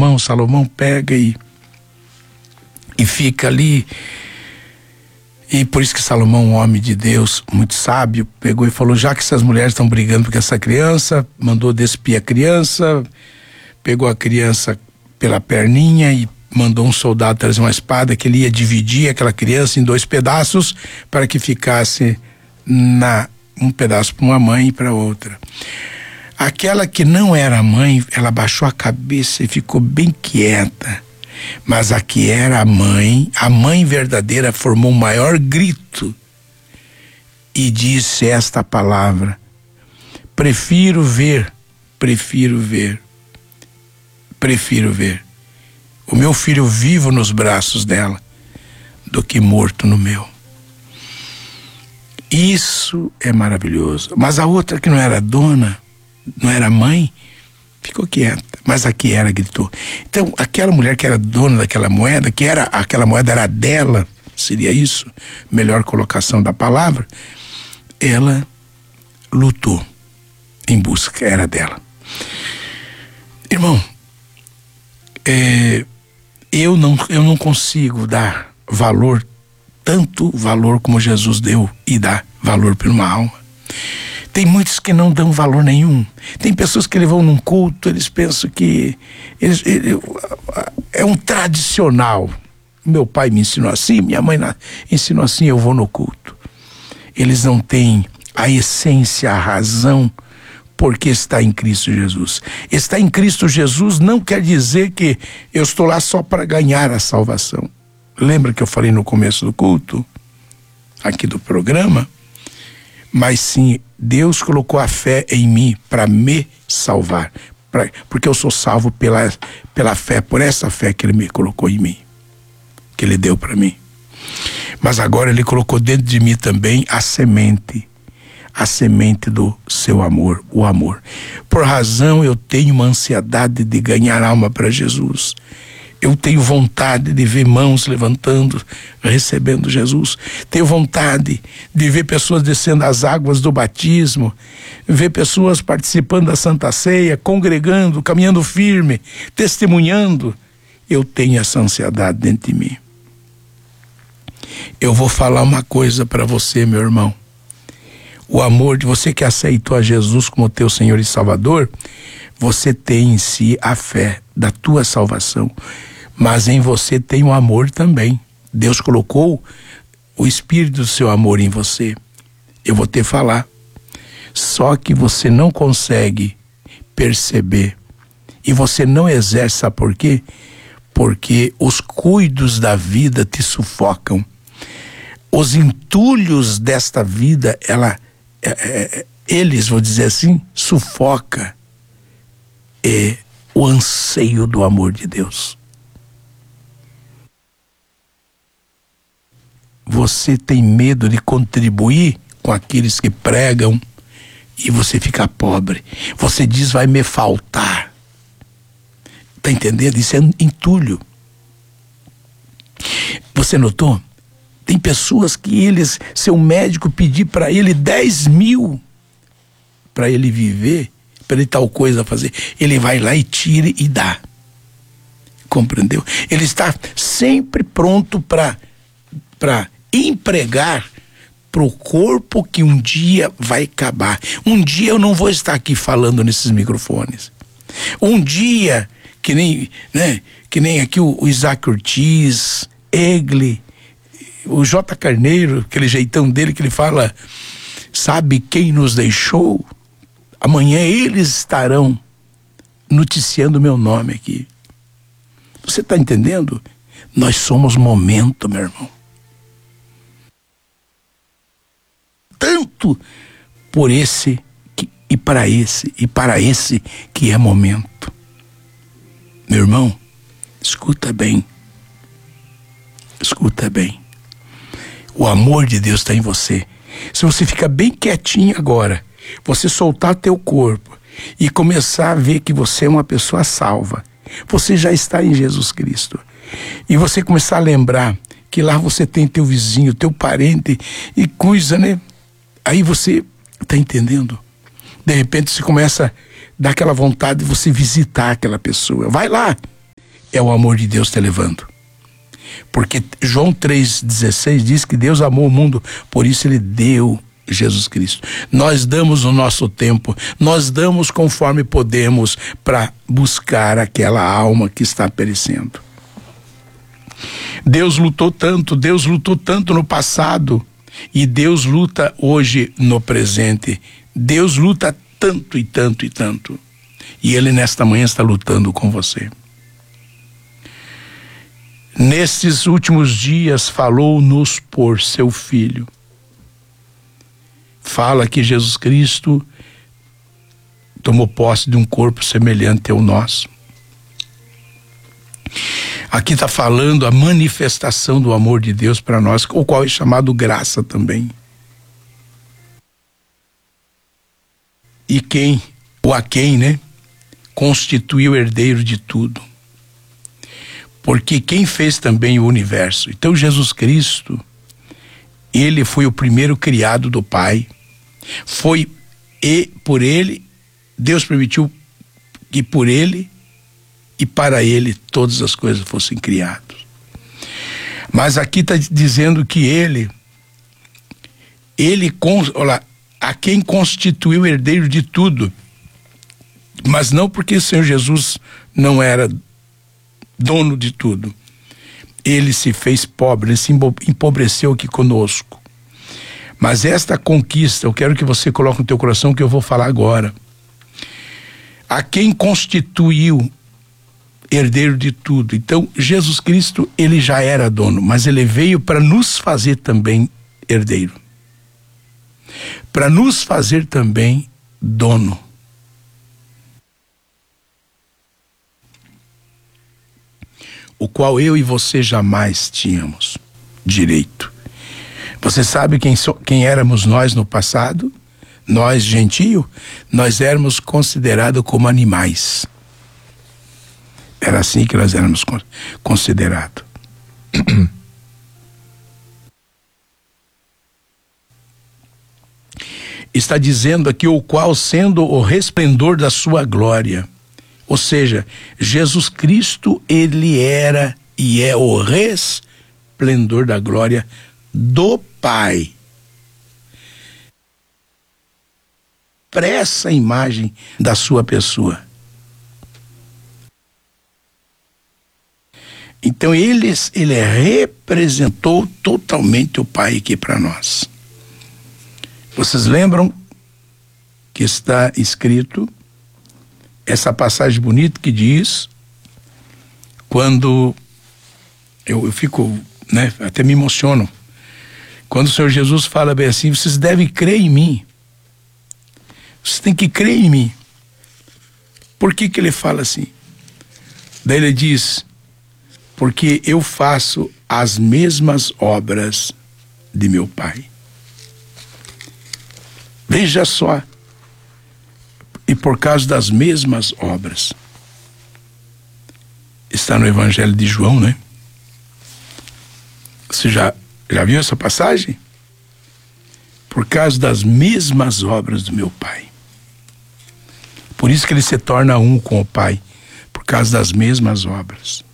Salomão pega e fica ali. E por isso que Salomão, um homem de Deus, muito sábio, pegou e falou: já que essas mulheres estão brigando por essa criança, mandou despir a criança, pegou a criança pela perninha e mandou um soldado trazer uma espada, que ele ia dividir aquela criança em 2 pedaços para que ficasse um pedaço para uma mãe e para outra. Aquela que não era mãe, ela baixou a cabeça e ficou bem quieta. Mas a que era a mãe verdadeira, formou um maior grito e disse esta palavra: prefiro ver o meu filho vivo nos braços dela do que morto no meu. Isso é maravilhoso. Mas a outra, que não era dona, não era mãe, ficou quieta, mas a que era gritou. Então, aquela mulher que era dona daquela moeda, aquela moeda era dela, seria isso, melhor colocação da palavra, ela lutou em busca, era dela. Irmão, eu não consigo dar valor, tanto valor como Jesus deu e dá valor por uma alma. Tem muitos que não dão valor nenhum. Tem pessoas que vão num culto, eles pensam que é um tradicional. Meu pai me ensinou assim, minha mãe ensinou assim, eu vou no culto. Eles não têm a essência, a razão, porque está em Cristo Jesus. Estar em Cristo Jesus não quer dizer que eu estou lá só para ganhar a salvação. Lembra que eu falei no começo do culto, aqui do programa? Mas sim, Deus colocou a fé em mim para me salvar, porque eu sou salvo pela fé, por essa fé que Ele me colocou em mim, que Ele deu para mim. Mas agora Ele colocou dentro de mim também a semente do seu amor, o amor. Por razão eu tenho uma ansiedade de ganhar alma para Jesus. Eu tenho vontade de ver mãos levantando, recebendo Jesus. Tenho vontade de ver pessoas descendo as águas do batismo, ver pessoas participando da Santa Ceia, congregando, caminhando firme, testemunhando. Eu tenho essa ansiedade dentro de mim. Eu vou falar uma coisa para você, meu irmão. O amor de você que aceitou a Jesus como teu Senhor e Salvador, você tem em si a fé da tua salvação. Mas em você tem um amor também. Deus colocou o Espírito do seu amor em você. Eu vou te falar. Só que você não consegue perceber. E você não exerce, sabe por quê? Porque os cuidos da vida te sufocam. Os entulhos desta vida, eles, vou dizer assim, sufoca o anseio do amor de Deus. Você tem medo de contribuir com aqueles que pregam e você fica pobre. Você diz, vai me faltar. Tá entendendo? Isso é entulho. Você notou? Tem pessoas que seu médico pedir para ele 10 mil para ele viver, para ele tal coisa fazer, ele vai lá e tira e dá. Compreendeu? Ele está sempre pronto para empregar para o corpo que um dia vai acabar. Um dia eu não vou estar aqui falando nesses microfones. Um dia, que nem aqui o Isaac Ortiz, Egle, o J. Carneiro, aquele jeitão dele que ele fala, sabe quem nos deixou? Amanhã eles estarão noticiando meu nome aqui. Você está entendendo? Nós somos momento, meu irmão. Tanto por esse e para esse que é momento. Meu irmão, escuta bem. Escuta bem. O amor de Deus está em você. Se você ficar bem quietinho agora, você soltar teu corpo e começar a ver que você é uma pessoa salva, você já está em Jesus Cristo. E você começar a lembrar que lá você tem teu vizinho, teu parente e coisa, né? Aí você está entendendo? De repente você começa a dar aquela vontade de você visitar aquela pessoa. Vai lá, é o amor de Deus te levando. Porque João 3,16 diz que Deus amou o mundo, por isso ele deu Jesus Cristo. Nós damos o nosso tempo, nós damos conforme podemos para buscar aquela alma que está perecendo. Deus lutou tanto no passado, e Deus luta hoje no presente. Deus luta tanto e tanto e tanto. E Ele nesta manhã está lutando com você. Nesses últimos dias falou-nos por seu Filho. Fala que Jesus Cristo tomou posse de um corpo semelhante ao nosso. Aqui está falando a manifestação do amor de Deus para nós, o qual é chamado graça também. E quem, ou a quem, né, constituiu o herdeiro de tudo. Porque quem fez também o universo. Então Jesus Cristo, Ele foi o primeiro criado do Pai. E por Ele, Deus permitiu que por Ele e para Ele todas as coisas fossem criadas. Mas aqui está dizendo que olha, a quem constituiu o herdeiro de tudo. Mas não porque o Senhor Jesus não era dono de tudo. Ele se fez pobre, ele se empobreceu aqui conosco. Mas esta conquista, eu quero que você coloque no teu coração que eu vou falar agora. A quem constituiu herdeiro de tudo. Então, Jesus Cristo, ele já era dono, mas ele veio para nos fazer também herdeiro. Para nos fazer também dono. O qual eu e você jamais tínhamos direito. Você sabe quem éramos nós no passado? Nós, gentio, nós éramos considerados como animais. Era assim que nós éramos considerados. Está dizendo aqui, o qual sendo o resplendor da sua glória. Ou seja, Jesus Cristo, ele era e é o resplendor da glória do Pai. Expressa a imagem da sua pessoa. Então ele representou totalmente o Pai aqui para nós. Vocês lembram que está escrito essa passagem bonita que diz, quando eu fico, né, até me emociono, quando o Senhor Jesus fala bem assim, vocês devem crer em mim. Vocês têm que crer em mim. Por que ele fala assim? Daí ele diz, porque eu faço as mesmas obras de meu Pai. Veja só. E por causa das mesmas obras. Está no Evangelho de João, né? Você já viu essa passagem? Por causa das mesmas obras do meu Pai. Por isso que ele se torna um com o Pai. Por causa das mesmas obras.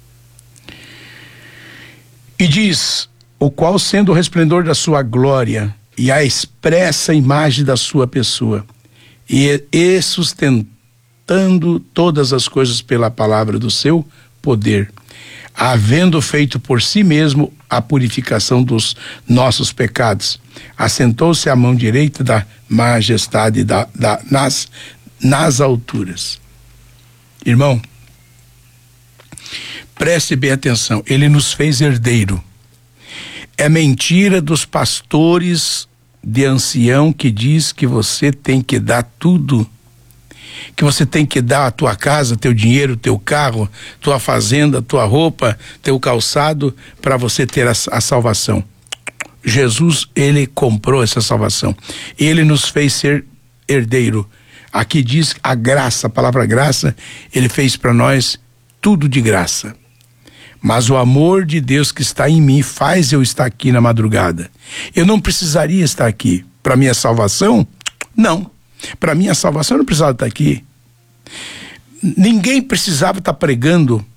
E diz, o qual sendo o resplendor da sua glória e a expressa imagem da sua pessoa, e sustentando todas as coisas pela palavra do seu poder, havendo feito por si mesmo a purificação dos nossos pecados, assentou-se à mão direita da majestade nas alturas. Irmão, preste bem atenção, ele nos fez herdeiro. É mentira dos pastores de ancião que diz que você tem que dar tudo, que você tem que dar a tua casa, teu dinheiro, teu carro, tua fazenda, tua roupa, teu calçado, para você ter a salvação. Jesus, ele comprou essa salvação. Ele nos fez ser herdeiro. Aqui diz a graça, a palavra graça, ele fez para nós tudo de graça. Mas o amor de Deus que está em mim faz eu estar aqui na madrugada. Eu não precisaria estar aqui. Para minha salvação? Não. Para minha salvação eu não precisava estar aqui. Ninguém precisava estar pregando